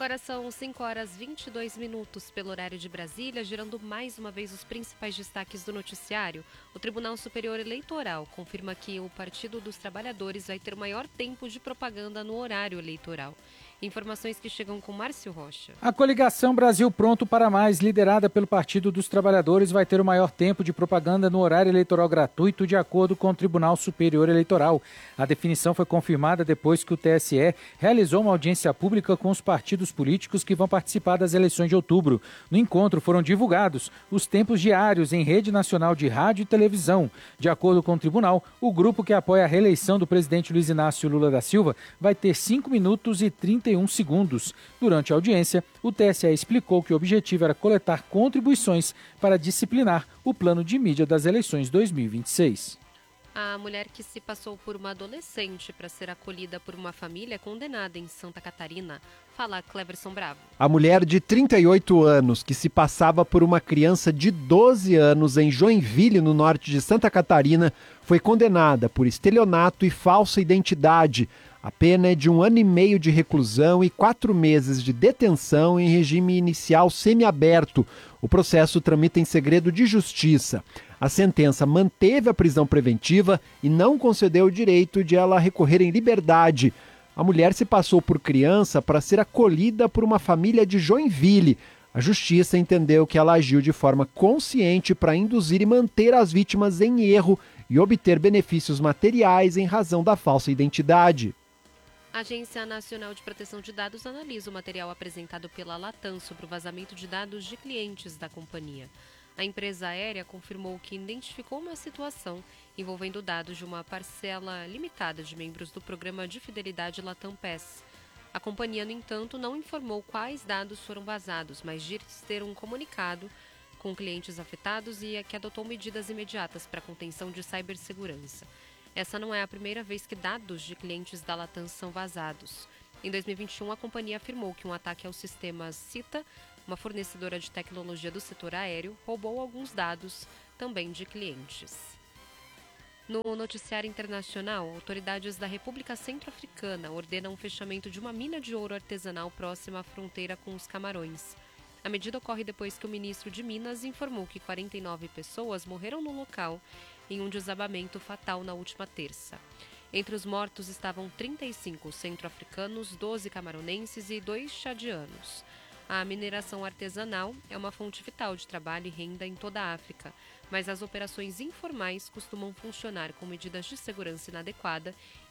Agora são 5 horas e 22 minutos pelo horário de Brasília, girando mais uma vez os principais destaques do noticiário. O Tribunal Superior Eleitoral confirma que o Partido dos Trabalhadores vai ter maior tempo de propaganda no horário eleitoral. Informações que chegam com Márcio Rocha. A coligação Brasil Pronto para Mais, liderada pelo Partido dos Trabalhadores, vai ter o maior tempo de propaganda no horário eleitoral gratuito, de acordo com o Tribunal Superior Eleitoral. A definição foi confirmada depois que o TSE realizou uma audiência pública com os partidos políticos que vão participar das eleições de outubro. No encontro foram divulgados os tempos diários em rede nacional de rádio e televisão. De acordo com o tribunal, o grupo que apoia a reeleição do presidente Luiz Inácio Lula da Silva vai ter 5 minutos e 31 segundos. Durante a audiência, o TSE explicou que o objetivo era coletar contribuições para disciplinar o plano de mídia das eleições 2026. A mulher que se passou por uma adolescente para ser acolhida por uma família é condenada em Santa Catarina. Fala Cleverson Bravo. A mulher de 38 anos, que se passava por uma criança de 12 anos em Joinville, no norte de Santa Catarina, foi condenada por estelionato e falsa identidade. A pena é de 1 ano e meio de reclusão e 4 meses de detenção em regime inicial semiaberto. O processo tramita em segredo de justiça. A sentença manteve a prisão preventiva e não concedeu o direito de ela recorrer em liberdade. A mulher se passou por criança para ser acolhida por uma família de Joinville. A justiça entendeu que ela agiu de forma consciente para induzir e manter as vítimas em erro e obter benefícios materiais em razão da falsa identidade. A Agência Nacional de Proteção de Dados analisa o material apresentado pela Latam sobre o vazamento de dados de clientes da companhia. A empresa aérea confirmou que identificou uma situação envolvendo dados de uma parcela limitada de membros do programa de fidelidade Latam PES. A companhia, no entanto, não informou quais dados foram vazados, mas disse ter um comunicado com clientes afetados e que adotou medidas imediatas para a contenção de cibersegurança. Essa não é a primeira vez que dados de clientes da Latam são vazados. Em 2021, a companhia afirmou que um ataque ao sistema CITA, uma fornecedora de tecnologia do setor aéreo, roubou alguns dados também de clientes. No noticiário internacional, autoridades da República Centro-Africana ordenam o fechamento de uma mina de ouro artesanal próxima à fronteira com os Camarões. A medida ocorre depois que o ministro de Minas informou que 49 pessoas morreram no local em um desabamento fatal na última terça. Entre os mortos estavam 35 centro-africanos, 12 camaronenses e 2 chadianos. A mineração artesanal é uma fonte vital de trabalho e renda em toda a África, mas as operações informais costumam funcionar com medidas de segurança inadequada